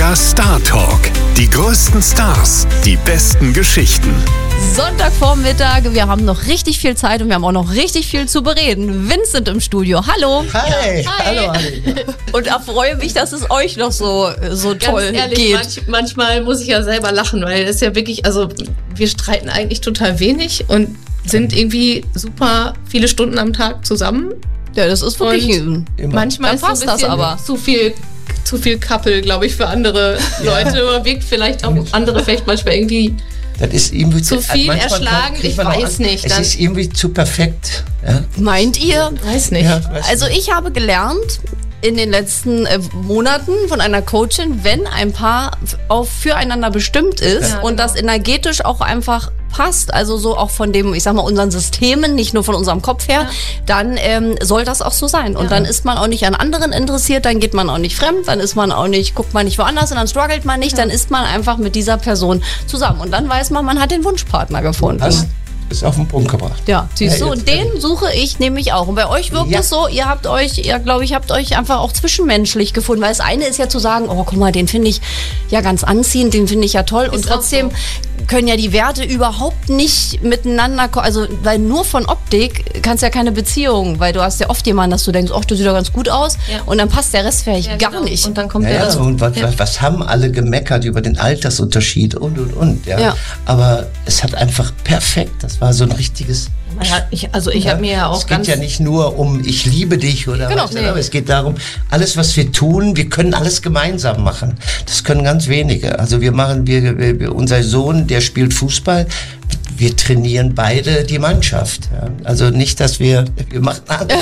Der Star Talk. Die größten Stars, die besten Geschichten. Sonntagvormittag, wir haben noch richtig viel Zeit und wir haben auch noch richtig viel zu bereden. Vincent im Studio, hallo. Hi. Ja. Hi. Hallo, Annika. Und da freue mich, dass es euch noch so toll Ganz ehrlich, geht. Manchmal muss ich ja selber lachen, weil es ja wirklich, also wir streiten eigentlich total wenig und sind irgendwie super viele Stunden am Tag zusammen. Ja, das ist wirklich... Manchmal Dann ist so ein passt das bisschen aber. zu viel Couple, glaube ich, für andere Leute. Oder wirkt vielleicht auch andere vielleicht manchmal irgendwie Das ist irgendwie zu viel erschlagen. Ich weiß nicht. Es ist irgendwie zu perfekt. Ja? Meint ihr? Weiß nicht. Ja, weiß Also ich habe gelernt in den letzten Monaten von einer Coachin, wenn ein Paar füreinander bestimmt ist Ja, und genau. das energetisch auch einfach passt, also so auch von dem, ich sag mal, unseren Systemen, nicht nur von unserem Kopf her, dann soll das auch so sein. Und dann ist man auch nicht an anderen interessiert, dann geht man auch nicht fremd, dann ist man auch nicht, guckt man nicht woanders und dann struggelt man nicht, dann ist man einfach mit dieser Person zusammen. Und dann weiß man, man hat den Wunschpartner gefunden. Hast es auf den Punkt gebracht. Ja, siehst du, Ja, und jetzt- den suche ich nämlich auch. Und bei euch wirkt Ja. es so, ihr habt euch einfach auch zwischenmenschlich gefunden. Weil das eine ist ja zu sagen, oh, guck mal, den finde ich ja ganz anziehend, den finde ich ja toll. Und Ist auch trotzdem können ja die Werte überhaupt nicht miteinander, also, weil nur von Optik kannst ja keine Beziehung, weil du hast ja oft jemanden, dass du denkst, ach, du siehst doch ganz gut aus. Ja. Und dann passt der Rest vielleicht Ja, gar genau. nicht. Und dann kommt Ja, der. und was haben alle gemeckert über den Altersunterschied und. Ja. Ja. Aber es hat einfach perfekt, das war so ein richtiges... Ja, ich habe mir ja auch es ganz... geht ja nicht nur um ich liebe dich oder Genau, was, nee. aber es geht darum, alles was wir tun, wir können alles gemeinsam machen. Das können ganz wenige. Also unser Sohn, der spielt Fußball, wir trainieren beide die Mannschaft. Ja. Also nicht, dass wir machen alles.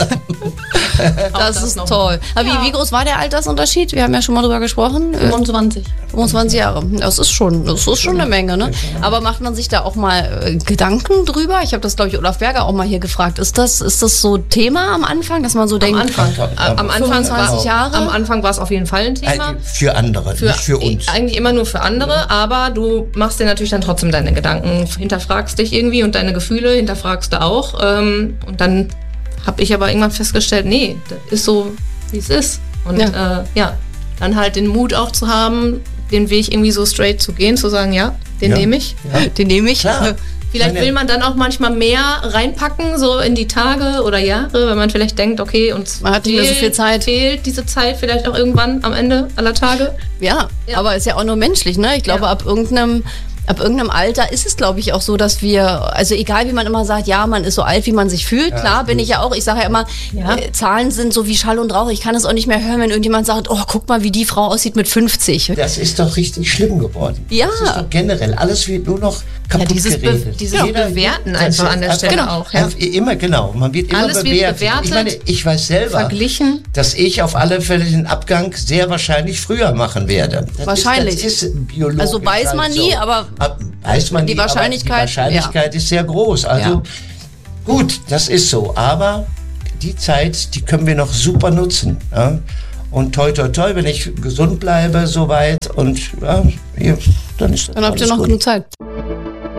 Das ist noch. toll. Aber wie groß war der Altersunterschied? Wir haben ja schon mal drüber gesprochen. 25. 25 Jahre. Das ist schon eine Menge, ne? Aber macht man sich da auch mal Gedanken drüber? Ich habe das, glaube ich, Olaf Berger auch mal hier gefragt. Ist das so Thema am Anfang, dass man so denkt, Am Anfang 25 Jahre? Am Anfang war es auf jeden Fall ein Thema. Für andere, nicht für uns. Eigentlich immer nur für andere, aber du machst dir natürlich dann trotzdem deine Gedanken, hinterfragst dich irgendwie und deine Gefühle hinterfragst du auch. Und dann habe ich aber irgendwann festgestellt, nee, das ist so, wie es ist. Und dann halt den Mut auch zu haben, den Weg irgendwie so straight zu gehen, zu sagen, ja, den Ja. nehme ich. Ja. Den nehme ich. Klar. Vielleicht will man dann auch manchmal mehr reinpacken, so in die Tage oder Jahre, weil man vielleicht denkt, okay, uns Man hat nicht mehr so viel Zeit. fehlt diese Zeit vielleicht auch irgendwann am Ende aller Tage. Ja, Ja. aber ist ja auch nur menschlich, ne? Ich glaube, Ja. ab irgendeinem Alter ist es, glaube ich, auch so, dass wir, also egal wie man immer sagt, ja, man ist so alt, wie man sich fühlt, klar, bin ich ja auch. Ich sage ja immer, Ja. Zahlen sind so wie Schall und Rauch. Ich kann es auch nicht mehr hören, wenn irgendjemand sagt, oh, guck mal, wie die Frau aussieht mit 50. Das ist doch richtig schlimm geworden. Ja. Das ist doch generell, alles wird nur noch kaputt dieses geredet. Bewerten einfach an der Stelle auch, ja. Immer, genau. Man wird immer Alles wird bewertet. bewertet, Ich meine, ich weiß selber, verglichen. dass ich auf alle Fälle den Abgang sehr wahrscheinlich früher machen werde. Das Wahrscheinlich. Das ist biologisch. Also weiß man halt nie, so. aber Weiß man die nie, aber Wahrscheinlichkeit, die Wahrscheinlichkeit ist sehr groß. Also Ja. gut, das ist so. Aber die Zeit, die können wir noch super nutzen. Ja? Und toi, toi, toi, wenn ich gesund bleibe soweit und ja, hier, dann ist das dann habt ihr alles noch gut. genug Zeit.